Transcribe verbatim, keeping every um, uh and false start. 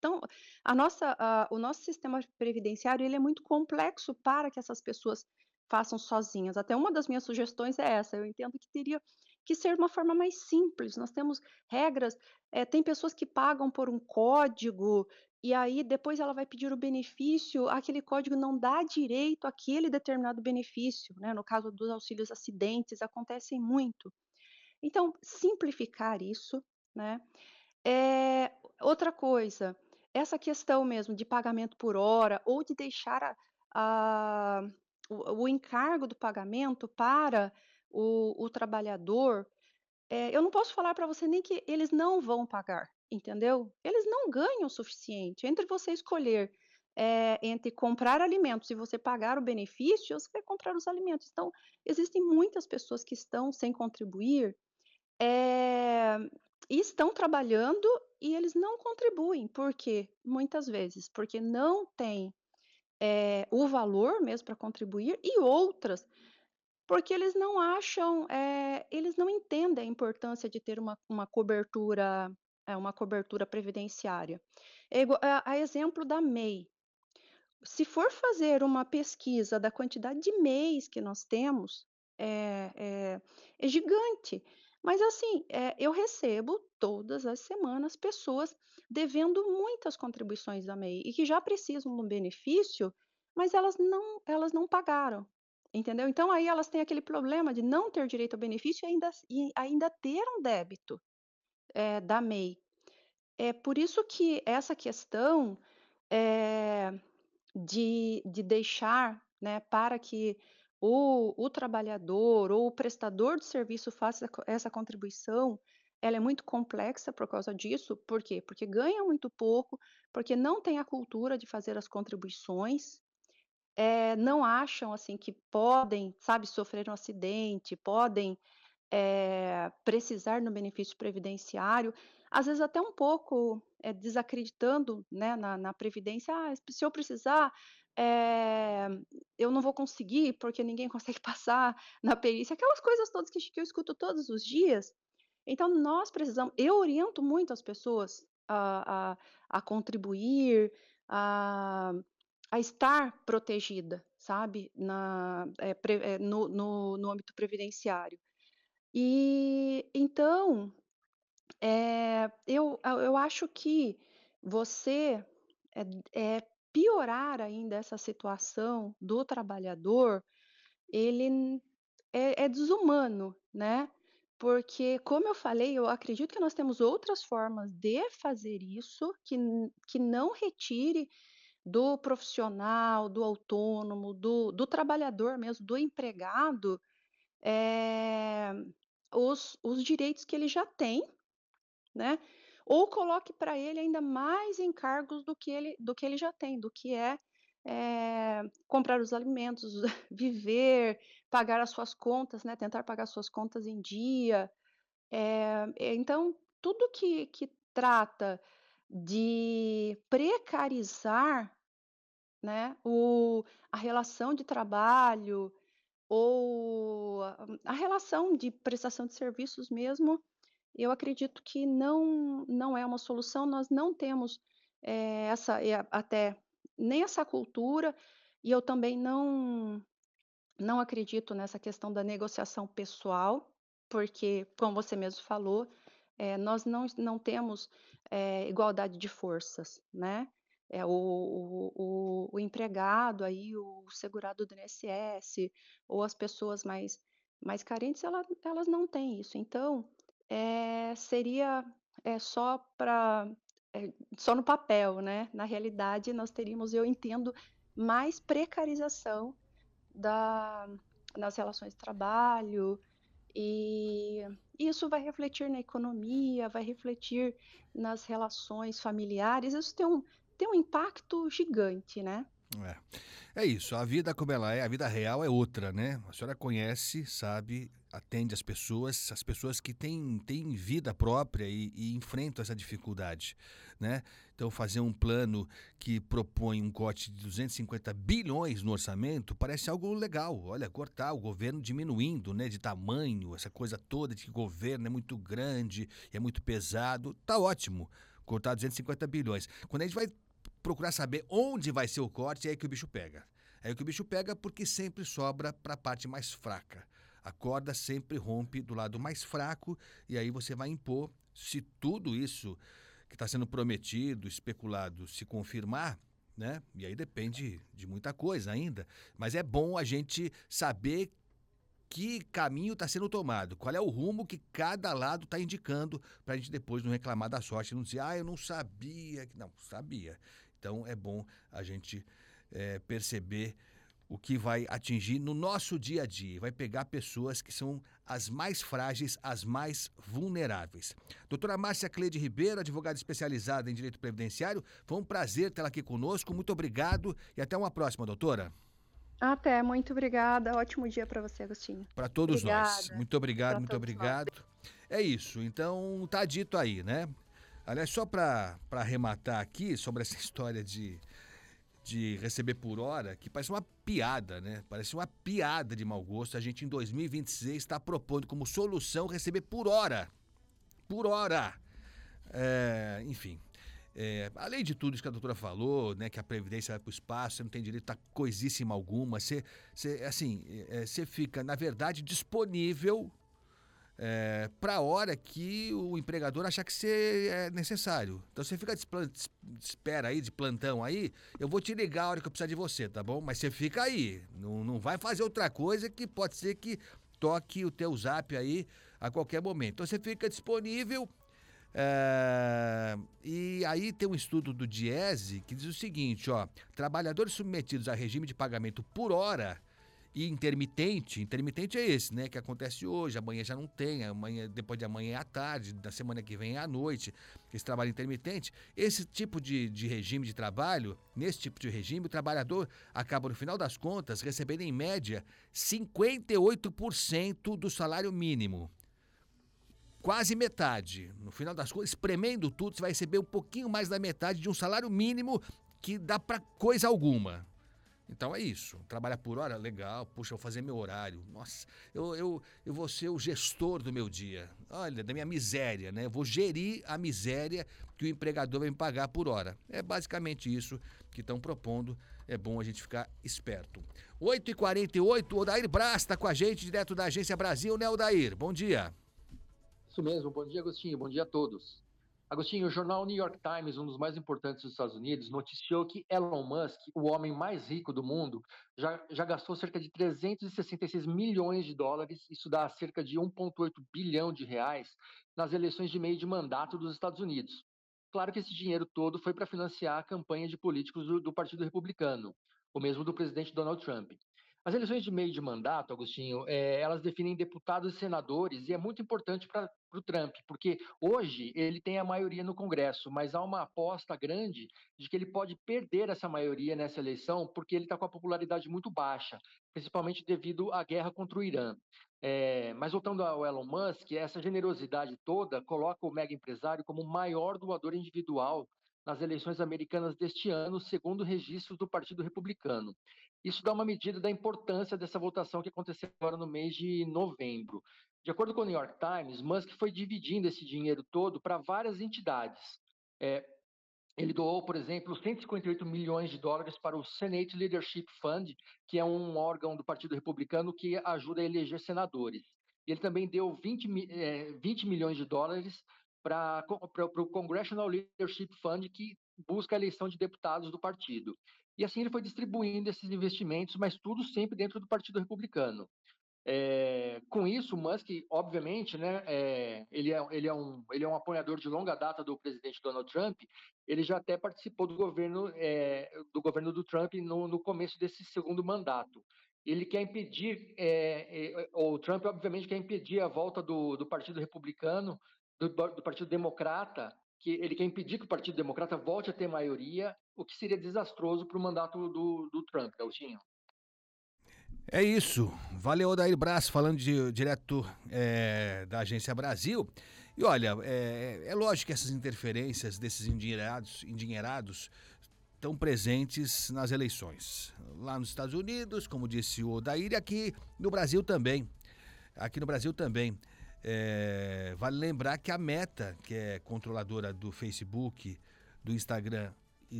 tão a nossa a o nosso sistema previdenciário, ele é muito complexo para que essas pessoas façam sozinhas. Até uma das minhas sugestões é essa, eu entendo que teria que ser uma forma mais simples, nós temos regras, eh, tem pessoas que pagam por um código, e aí depois ela vai pedir o benefício, aquele código não dá direito àquele determinado benefício, né, no caso dos auxílios acidentes, acontecem muito. Então, simplificar isso, né. Eh, outra coisa, essa questão mesmo de pagamento por hora ou de deixar a a o o encargo do pagamento para o o trabalhador, eh, eu não posso falar para você nem que eles não vão pagar, entendeu? Eles não ganham o suficiente. Entre você escolher, eh, entre comprar alimentos e você pagar o benefício, você vai comprar os alimentos. Então, existem muitas pessoas que estão sem contribuir, eh, e estão trabalhando e eles não contribuem. Por quê? Muitas vezes porque não têm, eh, o valor mesmo para contribuir e outras, porque eles não acham, eh, eles não entendem a importância de ter uma uma cobertura, eh, uma cobertura previdenciária. É igua a a exemplo da M E I. Se for fazer uma pesquisa da quantidade de M E Is que nós temos, é é é gigante. Mas assim, eh, eu recebo todas as semanas pessoas devendo muitas contribuições da M E I e que já precisam de um benefício, mas elas não elas não pagaram, entendeu? Então aí elas têm aquele problema de não ter direito ao benefício e ainda s e ainda ter um débito, eh, da M E I. É por isso que essa questão, eh, de de deixar, né, para que o o trabalhador ou o prestador de serviço faça co essa contribuição, ela é muito complexa por causa disso. Por quê? Porque ganha muito pouco, porque não tem a cultura de fazer as contribuições, eh, não acham, assim, que podem, sabe, sofrer um acidente, podem, eh, precisar no benefício previdenciário, às vezes até um pouco, eh, desacreditando, né, na na previdência: "Ah, se eu precisar, eh, eu não vou conseguir, porque ninguém consegue passar na perícia", aquelas coisas todas que que eu escuto todos os dias. Então nós precisamos eu oriento muito as pessoas a a a contribuir, a a estar protegida, sabe, na eh, pre eh, no no no âmbito previdenciário. E, então, eh, eu a eu acho que você, eh eh, piorar ainda essa situação do trabalhador, ele n é é desumano, né, porque, como eu falei, eu acredito que nós temos outras formas de fazer isso, que n que não retire do profissional, do autônomo, do do trabalhador mesmo, do empregado, eh, os os direitos que ele já tem, né, ou coloque para ele ainda mais encargos do que ele do que ele já tem, do que é, eh, comprar os alimentos, viver, pagar as suas contas, né, tentar pagar as suas contas em dia. Eh, então, tudo que que trata de precarizar, né, o a relação de trabalho ou a a relação de prestação de serviços mesmo, eu acredito que não não é uma solução. Nós não temos, eh, essa e a até nem essa cultura, e eu também não não acredito nessa questão da negociação pessoal, porque, como você mesmo falou, eh, nós não es não temos, eh, igualdade de forças, né. É o o o o empregado, aí, o segurado do INSS ou as pessoas mais mais carentes, ela elas não têm isso. Então, eh, seria, eh, só pra eh, só no papel, né, na realidade nós teríamos, eu entendo, mais precarização da nas relações de trabalho, e isso vai refletir na economia, vai refletir nas relações familiares, isso tem um tem um impacto gigante, né. É. É isso, a vida como ela é, a vida real é outra, né. A senhora conhece, sabe, atende as pessoas, as pessoas que têm têm vida própria e e enfrentam essa dificuldade, né. Então fazer um plano que propõe um corte de duzentos e cinquenta bilhões no orçamento parece algo legal. Olha, cortar, o governo diminuindo, né, de tamanho, essa coisa toda de que o governo é muito grande, é muito pesado, tá ótimo. cortar duzentos e cinquenta bilhões. Quando a gente vai procurar saber onde vai ser o corte, é aí que o bicho pega. É aí que o bicho pega porque sempre sobra para a parte mais fraca. A corda sempre rompe do lado mais fraco e aí você vai impor, se tudo isso que está sendo prometido, especulado, se confirmar, né? E aí depende de muita coisa ainda. Mas é bom a gente saber que caminho está sendo tomado, qual é o rumo que cada lado está indicando, para a gente depois não reclamar da sorte, não dizer, ah, eu não sabia. Não, sabia. Então é bom a gente é, perceber o que vai atingir no nosso dia a dia, vai pegar pessoas que são as mais frágeis, as mais vulneráveis. Doutora Márcia Cleide Ribeiro, advogada especializada em direito previdenciário, foi um prazer tê-la aqui conosco, muito obrigado e até uma próxima, doutora. Até, muito obrigada. Ótimo dia para você, Agostinho. Para todos nós. Obrigada Muito obrigado, para muito todos nós. obrigado. É isso, então tá dito aí, né? Aliás, só para arrematar aqui sobre essa história de, de receber por hora, que parece uma piada, né? Parece uma piada de mau gosto. A gente em dois mil e vinte e seis está propondo como solução receber por hora. Por hora. É, enfim. É, além de tudo isso que a doutora falou, né, que a Previdência vai para o espaço, você não tem direito a coisíssima alguma, você, você, assim, é, você fica, na verdade, disponível é, para a hora que o empregador achar que você é necessário. Então você fica de espera aí, de plantão aí, eu vou te ligar a hora que eu precisar de você, tá bom? Mas você fica aí, não, não vai fazer outra coisa que pode ser que toque o teu zap aí a qualquer momento. Então você fica disponível. É, e aí tem um estudo do Diese que diz o seguinte, ó, trabalhadores submetidos a regime de pagamento por hora e intermitente, intermitente é esse, né, que acontece hoje, amanhã já não tem, amanhã, depois de amanhã é à tarde, da semana que vem é à noite, esse trabalho intermitente, esse tipo de, de regime de trabalho, nesse tipo de regime, o trabalhador acaba no final das contas recebendo em média cinquenta e oito por cento do salário mínimo. Quase metade. No final das contas, espremendo tudo, você vai receber um pouquinho mais da metade de um salário mínimo que dá pra coisa alguma. Então é isso. Trabalhar por hora, legal. Puxa, eu vou fazer meu horário. Nossa, eu, eu, eu vou ser o gestor do meu dia. Olha, da minha miséria, né? Eu vou gerir a miséria que o empregador vai me pagar por hora. É basicamente isso que estão propondo. É bom a gente ficar esperto. oito e quarenta e oito, o Odair Braz está com a gente, direto da Agência Brasil, né, Odair? Bom dia. Isso mesmo, bom dia, Agostinho, bom dia a todos. Agostinho, o jornal New York Times, um dos mais importantes dos Estados Unidos, noticiou que Elon Musk, o homem mais rico do mundo, já, já gastou cerca de trezentos e sessenta e seis milhões de dólares, isso dá cerca de um vírgula oito bilhão de reais, nas eleições de meio de mandato dos Estados Unidos. Claro que esse dinheiro todo foi para financiar a campanha de políticos do, do Partido Republicano, o mesmo do presidente Donald Trump. As eleições de meio de mandato, Agostinho, é, elas definem deputados e senadores, e é muito importante para o Trump, porque hoje ele tem a maioria no Congresso, mas há uma aposta grande de que ele pode perder essa maioria nessa eleição, porque ele está com a popularidade muito baixa, principalmente devido à guerra contra o Irã. É, mas voltando ao Elon Musk, essa generosidade toda coloca o mega empresário como o maior doador individual nas eleições americanas deste ano, segundo registros do Partido Republicano. Isso dá uma medida da importância dessa votação que aconteceu agora no mês de novembro. De acordo com o New York Times, Musk foi dividindo esse dinheiro todo para várias entidades. É, ele doou, por exemplo, cento e cinquenta e oito milhões de dólares para o Senate Leadership Fund, que é um órgão do Partido Republicano que ajuda a eleger senadores. Ele também deu vinte, é, vinte milhões de dólares para o Congressional Leadership Fund, que busca a eleição de deputados do partido. E assim ele foi distribuindo esses investimentos, mas tudo sempre dentro do Partido Republicano. É, com isso, Musk, obviamente, né, é, ele, é, ele, é um, ele é um apoiador de longa data do presidente Donald Trump. Ele já até participou do governo, é, do, governo do Trump no, no começo desse segundo mandato. Ele quer impedir, é, é, o Trump, obviamente, quer impedir a volta do, do Partido Republicano, do, do Partido Democrata, que ele quer impedir que o Partido Democrata volte a ter maioria, o que seria desastroso para o mandato do, do Trump, Gauchinho. É isso. Valeu, Odair Braz, falando de, direto é, da Agência Brasil. E olha, é, é lógico que essas interferências desses endinheirados, endinheirados estão presentes nas eleições. Lá nos Estados Unidos, como disse o Odair, e aqui no Brasil também. Aqui no Brasil também. É, vale lembrar que a Meta, que é controladora do Facebook, do Instagram